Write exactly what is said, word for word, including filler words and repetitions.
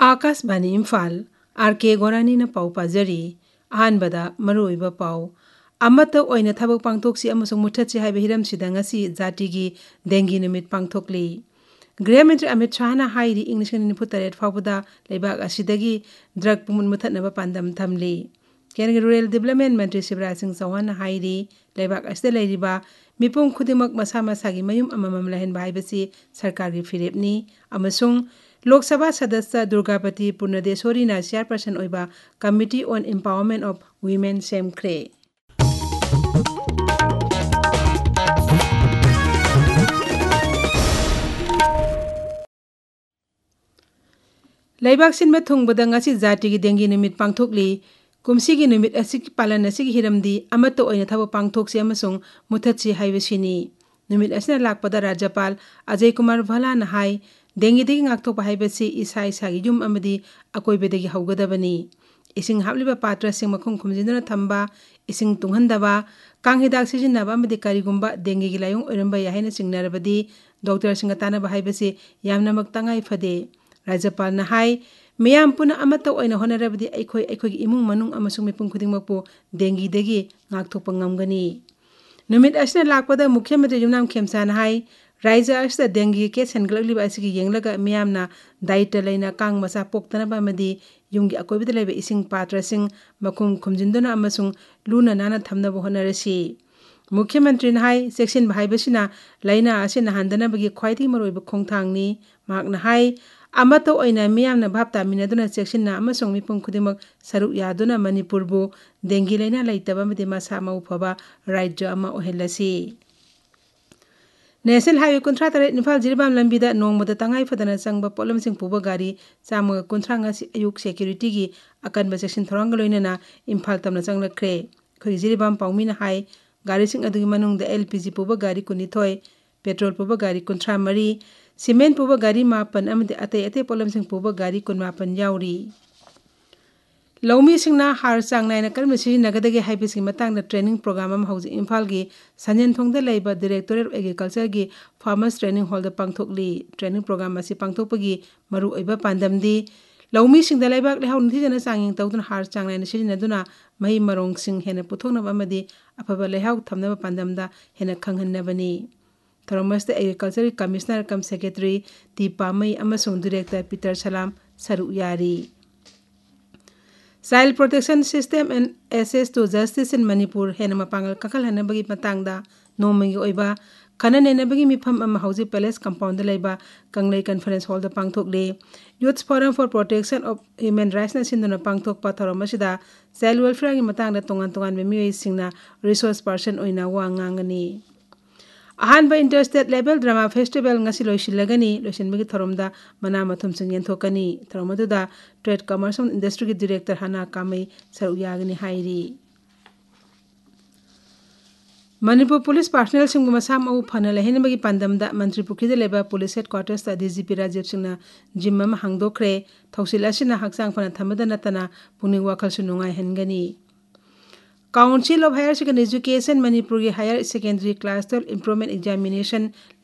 Akashvani Imphal are के गोरानी पाउ पाजरी अहानबदा मरुइबा पाउ अमत ओइना थबक पांगथोक्सी अमसुंग मुठ्थसी हाइबा हिरमसिदा ngasi जातिगी देंगी नुमित पांगथोकली गृह मंत्री अमित शाहना हाइरी इंग्लिश निफु तरेट फाउबदा लेबाग असिदगी ड्रग पुमुन मुथतनबा पांदम थमली केंद्र रूरल डेवलपमेंट मंत्री शिवराज सिंह चौहान हाइरी लेबाग असिदा लेरिबा मिपुम खुदिमक मसा मसागी मयुम अममम लहन हाइबसी सरकारगी फिरेपनी अमसुंग लोकसभा सदस्य दुर्गापति पूर्णदेशोरी ना chairperson ओइबा committee on empowerment of women सेमख्रे लेबाग सिनबा थुंगबदा ngasi जातिगी देंगी निमित पांगथोकली कुमसीगी निमित असिक पालन असिक हिरमदी अमत ओइना थबक पांगथोक्सी अमसुंग मुथतसी हाइबसिनी निमित असना लाकपदा राज्यपाल अजय कुमार भला ना हाई देंगी देगी ngakthokpa haibasi isa isagi yum amadi akoibedagi haugadabani ising habliba patra sing makhum khumjinduna thamba ising tunghandaba kanghidak sijinaba amadi karigumba dengi gi layung oiramba yahaina singnarabadi doctor singa tanaba haibasi yamnamak tangai phade rajapal na hai miyam puna amata oina honarabadi aikoi aikoi imung manung amasung mipung khudingmakpo dengi degi ngakthokpa ngamgani numit asna lakpada mukhyamantri jumnam khemsa na hai राइजा असदा देंगी के सेनगलगलिबा असिगी येंगलगा मियामना दायित्व लैना Kong मसा पोक्तनबा मदी युंगी अकोइबदा लेबा इसिंग पात्रसिंग मखुम खुमजिंदुना अमसुंग Luna नाना थमनबो होनरसी मुख्यमंत्री नाहाई section भाइबसिना लैना असिना हांदनबगी ख्वाइदी मरोइबा खोंगथांगनी मागना हाई अमतो ओइना मियामना भापता मिनादुना सेक्शनना अमसुंग मिपुम खुदिमक सरुक यादुना मणिपुरबु देंगी लैना लैतबा मदी मसा मौफबा राज्य अमा ओहेलसी नेशनल हाईवे कुंथ्रा तरह इम्फाल जिरबाम लंबीदा नोंगमदा तंगाई फदना चंगबा पोलमसिंग पुबा गाड़ी चामगा कुंथ्रा ngasi अयुक सिक्योरिटी की अकनबा सेक्शन थोरंग लोइनना इम्फाल तमना चंगलख्रे खै जिरबाम पाउमिना हाई गाड़ी सिंग अदुगी मनुंगदा एलपीजी पुबा गाड़ी कुनिथोय पेट्रोल पुबा गाड़ी कुंथ्रा मरी सीमेंट पुबा गाड़ी मापन अमदे अते अते पोलमसिंग पुबा गाड़ी कुनमापन याउरी लौमी सिंगना हार चांग नायना कर्म सिजिनगदगे हाइबिसगी मतंगदा ट्रेनिंग प्रोग्राम अम हौजी इम्फाल गी संजन थोंगदा लेबा डायरेक्टोरेट ऑफ एग्रीकल्चर गी farmers training hall the पांगथोकली training programme असी पांगथोकपगी मरु ओइबा पांदमदी लौमी सिंगदा लेबाक लेहाउ निथिजना चांगिंग तौदुना हार चांग नायना सिजिनदुना मही मरोंग सिंग हेना पुथोकनबा अमदी अफबा लेहाउ थमनबा पांदमदा हेना खंगहन्नबनी थरोमस्ते एग्रीकल्चर कमिश्नर कम सेक्रेटरी टी पामई अमसुंग डायरेक्टर पीटर सलाम सरु यारी Child Protection System and Access to Justice in Manipur hena mapangal kakal hanabagi matangda nomagi oiba khananenabagi mifam ama hauji palace compound da leiba kanglei conference hall da pangthokle Youth Forum for Protection of Human Rights na sinduna pangthok pa thoromasida child welfare gi matangda tongan tongan me mioi singna resource person oina wa ngangani अहानबा interstate level drama festival ngasi loisilagani loisinbagi thoromda mana mathum sing yenthokani thoromaduda trade commerce and industry gi director hana kamai saru yagani hairi Manipur police personnel sing masam au phana lehenbagi pandamda mantri pukhida leba police headquarters ta D G P Rajiv Singna jimmam hangdokre thausilasina hakchang phana thamada natana puning wakhal sunungai hengani Council of Higher Secondary Education Manipur Higher Secondary Class twelve Improvement Examination